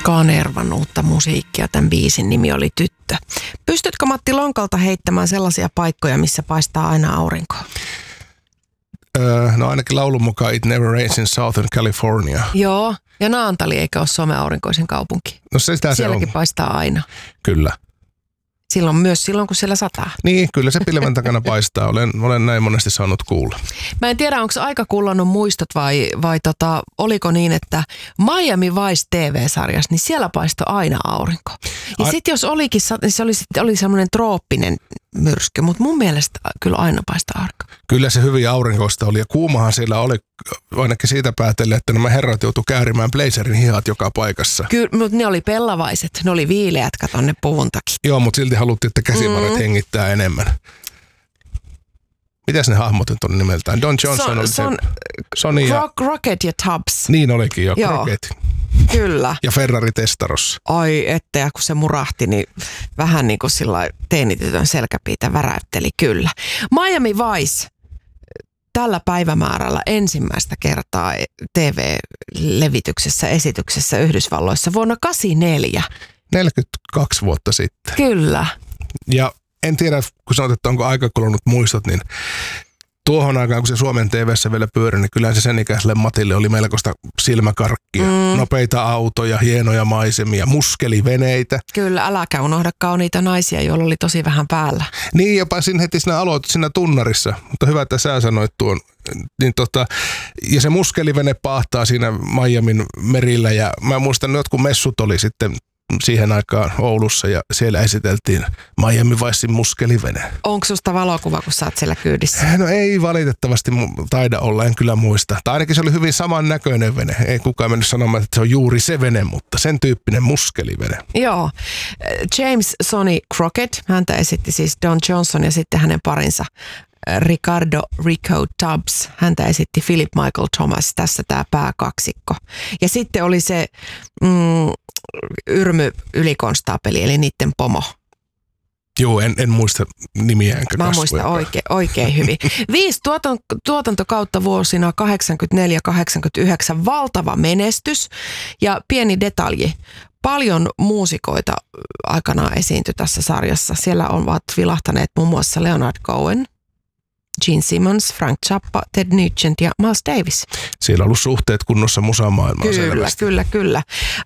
Kanervan uutta musiikkia. Tämän biisin nimi oli Tyttö. Pystytkö Matti Lonkalta heittämään sellaisia paikkoja, missä paistaa aina aurinko? No ainakin laulun mukaan It Never Rains in Southern California. Joo, ja Naantali eikä ole Suomen aurinkoisin kaupunki. No sitä sielläkin se on. Paistaa aina. Kyllä. Silloin, kun siellä sataa. Niin, kyllä se pilven takana paistaa. Olen näin monesti saanut kuulla. Mä en tiedä, onko aika kullannut muistot vai oliko niin, että Miami Vice TV-sarjassa, niin siellä paistoi aina aurinko. Ja sitten jos olikin, niin se oli semmoinen trooppinen myrsky, mutta mun mielestä kyllä aina paistaa aurinko. Kyllä se hyvin aurinkoista oli ja kuumahan siellä oli ainakin siitä päätellen, että nämä herrat joutu käärimään blazerin hihat joka paikassa. Kyllä, mutta ne oli pellavaiset, ne oli viileät, kato ne puvun takia. Joo, mutta silti haluttiin, että käsivarret hengittää enemmän. Mitäs ne hahmot nyt on nimeltään? Don Johnson oli se Sonny ja... Rocket ja Tubbs. Niin olikin jo, Rocket. Kyllä. Ja Ferrari Testarossa. Ai etteä, kun se murahti, niin vähän niin kuin sillä teinitytön selkäpiitä väräytteli, kyllä. Miami Vice tällä päivämäärällä ensimmäistä kertaa TV-levityksessä, esityksessä Yhdysvalloissa vuonna 1984. 42 vuotta sitten. Kyllä. Ja en tiedä, kun sanot, että onko aika kulunut muistot, niin tuohon aikaan, kun se Suomen TV:ssä vielä pyöri, niin kyllä se sen ikäiselle Matille oli melkoista silmäkarkkia. Nopeita autoja, hienoja maisemia, muskeliveneitä. Kyllä, äläkä unohda kauniita naisia, joilla oli tosi vähän päällä. Niin, jopa heti siinä aloitit siinä tunnarissa, mutta hyvä, että sä sanoit tuon. Niin ja se muskelivene paahtaa siinä Miamin merillä ja mä muistan, että jotkut messut oli sitten siihen aikaan Oulussa ja siellä esiteltiin Miami Vicein muskelivene. Onko susta valokuva, kun sä oot siellä kyydissä? No ei valitettavasti taida olla, en kyllä muista. Tai ainakin se oli hyvin samannäköinen vene. Ei kukaan mennyt sanomaan, että se on juuri se vene, mutta sen tyyppinen muskelivene. Joo. James Sonny Crockett, häntä esitti siis Don Johnson ja sitten hänen parinsa Ricardo Rico Tubbs. Häntä esitti Philip Michael Thomas. Tässä tämä pääkaksikko. Ja sitten oli se Yrmy ylikonstaapeli, eli niiden pomo. Joo, en muista nimiä enkä kasvoja. Mä muistan oikein hyvin. 5 tuotantokautta vuosina 84-89, valtava menestys ja pieni detalji. Paljon muusikoita aikanaan esiintyi tässä sarjassa. Siellä ovat vilahtaneet muun muassa Leonard Cohen, Gene Simmons, Frank Zappa, Ted Nugent ja Miles Davis. Siellä on ollut suhteet kunnossa musamaailmaan selvästi. Kyllä.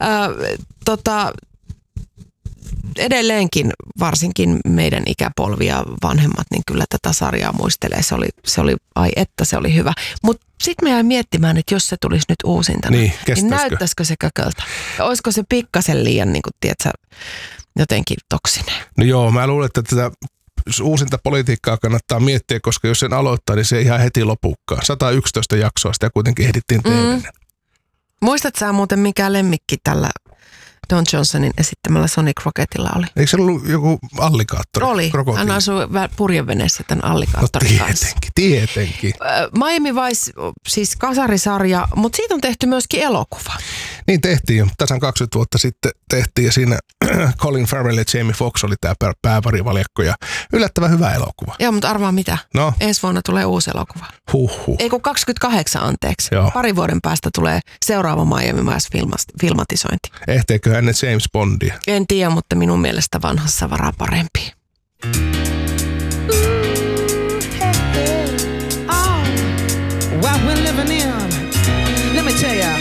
Edelleenkin varsinkin meidän ikäpolvi ja vanhemmat, niin kyllä tätä sarjaa muistelee. Se oli hyvä. Mutta sitten me jäin miettimään, että jos se tulisi nyt uusintana, niin näyttäisikö se kököltä? Olisiko se pikkasen liian, niin kuin tiedätkö, jotenkin toksinen? No joo, mä luulen, että tätä uusinta politiikkaa kannattaa miettiä, koska jos sen aloittaa, niin se ei ihan heti lopukkaan. 111 jaksoa sitä kuitenkin ehdittiin tehdä. Muistatko sä muuten, mikä lemmikki tällä Don Johnsonin esittämällä Sonny Crockettilla oli? Eikö se ollut joku allikaattori? Oli. Krokotiili. Hän asui purjeveneessä tämän allikaattorin kanssa. Tietenkin. Miami Vice, siis kasarisarja, mutta siitä on tehty myöskin elokuva. Niin tehtiin jo. Tasan 20 vuotta sitten tehtiin ja siinä Colin Farrell ja Jamie Foxx oli tämä pääparivaljakko ja yllättävän hyvä elokuva. Joo, mutta arvaa mitä? No? Ensi vuonna tulee uusi elokuva. Ei kun 28, anteeksi. Joo. Parin vuoden päästä tulee seuraava Miami Vice filmatisointi. Ehteekö hänet James Bondia? En tiedä, mutta minun mielestä vanhassa varaa parempi. What we're living in, let me tell ya.